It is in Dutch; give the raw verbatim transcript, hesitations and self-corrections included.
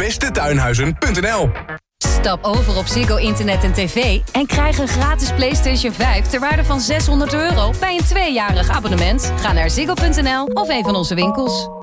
beste tuinhuizen punt n l. Stap over op Ziggo Internet en tv en krijg een gratis PlayStation vijf ter waarde van zeshonderd euro bij een tweejarig abonnement. Ga naar ziggo punt n l of een van onze winkels.